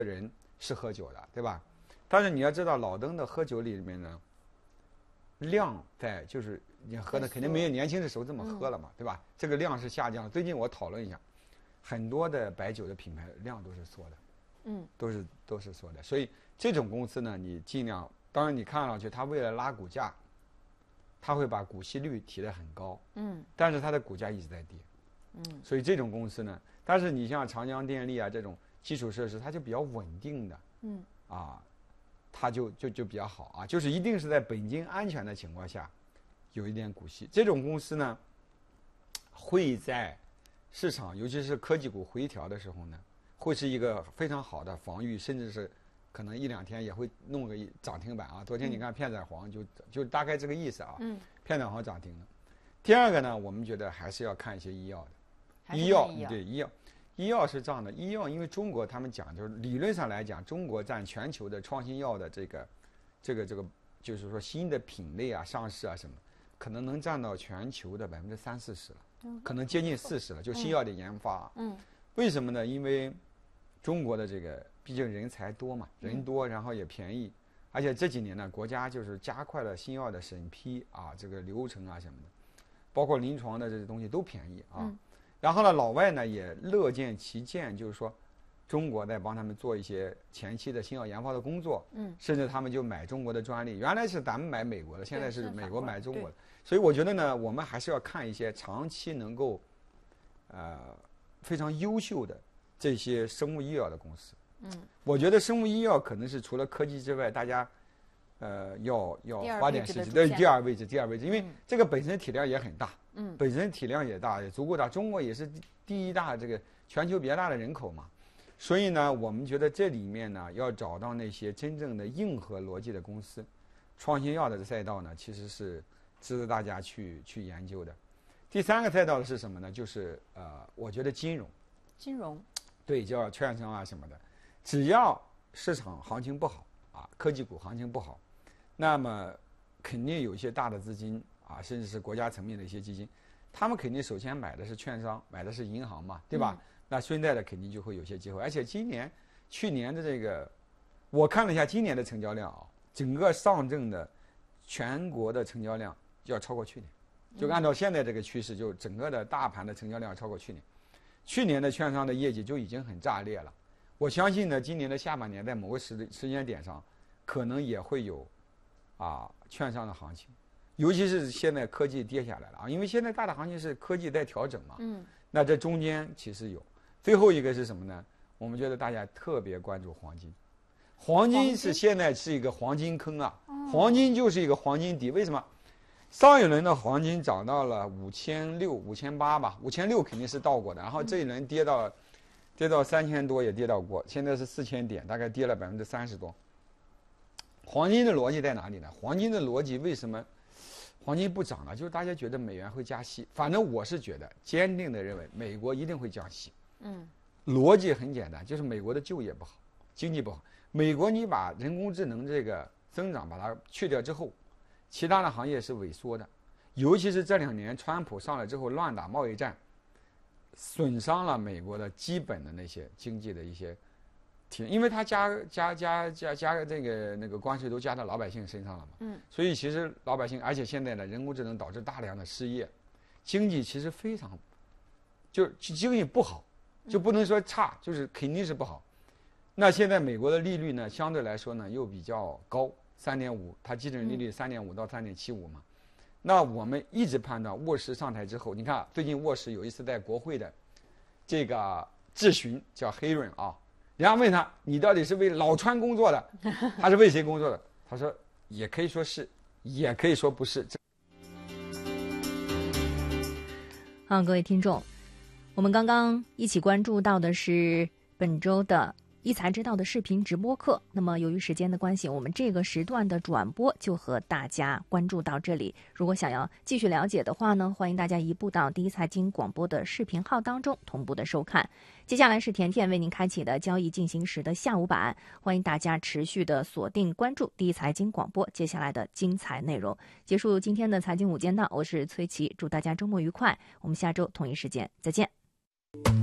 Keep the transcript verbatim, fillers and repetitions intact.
人是喝酒的，对吧？但是你要知道，老登的喝酒里面呢，量在就是你喝的肯定没有年轻的时候这么喝了嘛，对吧？这个量是下降了。最近我讨论一下，很多的白酒的品牌量都是缩的，嗯，都是都是缩的。所以这种公司呢，你尽量，当然你看上去它为了拉股价，它会把股息率提得很高，嗯，但是它的股价一直在跌，嗯，所以这种公司呢，但是你像长江电力啊这种基础设施，它就比较稳定的，嗯，啊，它就就就比较好啊，就是一定是在本金安全的情况下，有一点股息。这种公司呢，会在市场，尤其是科技股回调的时候呢，会是一个非常好的防御，甚至是可能一两天也会弄个涨停板啊。昨天你看片仔癀就就大概这个意思啊，嗯，片仔癀涨停了。第二个呢，我们觉得还是要看一些医药的，医药对医药。医药是这样的，医药因为中国他们讲就是理论上来讲，中国占全球的创新药的这个，这个这个就是说新的品类啊、上市啊什么，可能能占到全球的百分之三四十了，可能接近四十了，就新药的研发。嗯，为什么呢？因为中国的这个毕竟人才多嘛，人多，然后也便宜，而且这几年呢，国家就是加快了新药的审批啊，这个流程啊什么的，包括临床的这些东西都便宜啊。嗯，然后呢，老外呢也乐见其见，就是说，中国在帮他们做一些前期的新药研发的工作，嗯，甚至他们就买中国的专利。原来是咱们买美国的，现在是美国买中国的。所以我觉得呢，我们还是要看一些长期能够，呃，非常优秀的这些生物医药的公司。嗯，我觉得生物医药可能是除了科技之外，大家，呃，要要花点时间。对，第二位置，第二位置，因为这个本身体量也很大。嗯，本身体量也大，也足够大。中国也是第一大这个全球比较大的人口嘛，所以呢，我们觉得这里面呢，要找到那些真正的硬核逻辑的公司，创新药的赛道呢，其实是值得大家去去研究的。第三个赛道是什么呢？就是呃，我觉得金融， 金融， 对，叫券商啊什么的，只要市场行情不好啊，科技股行情不好，那么肯定有一些大的资金。啊，甚至是国家层面的一些基金，他们肯定首先买的是券商，买的是银行嘛，对吧？嗯、那顺带的肯定就会有些机会。而且今年、去年的这个，我看了一下今年的成交量啊，整个上证的全国的成交量要超过去年，就按照现在这个趋势，就整个的大盘的成交量超过去年。去年的券商的业绩就已经很炸裂了，我相信呢，今年的下半年在某个时时间点上，可能也会有啊券商的行情。尤其是现在科技跌下来了啊，因为现在大的行情是科技在调整嘛，嗯，那这中间其实有。最后一个是什么呢？我们觉得大家特别关注黄金，黄金是现在是一个黄金坑啊，黄金就是一个黄金底。为什么？上一轮的黄金涨到了五千六、五千八吧，五千六肯定是到过的，然后这一轮跌到跌到三千多也跌到过，现在是四千点，大概跌了百分之三十多。黄金的逻辑在哪里呢？黄金的逻辑为什么？黄金不涨了，就是大家觉得美元会加息。反正我是觉得坚定的认为美国一定会降息。嗯，逻辑很简单，就是美国的就业不好，经济不好。美国你把人工智能这个增长把它去掉之后，其他的行业是萎缩的。尤其是这两年川普上来之后乱打贸易战，损伤了美国的基本的那些经济的一些。因为他加加加加加这个那个关税都加到老百姓身上了嘛，嗯，所以其实老百姓，而且现在呢，人工智能导致大量的失业，经济其实非常，就是经济不好，就不能说差，就是肯定是不好。那现在美国的利率呢，相对来说呢又比较高，三点五，它基准利率三点五到三点七五嘛。那我们一直判断沃什上台之后，你看最近沃什有一次在国会的这个质询叫黑润啊。人家问他，你到底是为老川工作的，还是为谁工作的？他说，也可以说是，也可以说不是。 好，各位听众，我们刚刚一起关注到的是本周的一财之道的视频直播课。那么由于时间的关系，我们这个时段的转播就和大家关注到这里。如果想要继续了解的话呢，欢迎大家移步到第一财经广播的视频号当中同步的收看。接下来是甜甜为您开启的交易进行时的下午版，欢迎大家持续的锁定关注第一财经广播接下来的精彩内容。结束今天的财经午间档，我是崔琦，祝大家周末愉快，我们下周同一时间再见。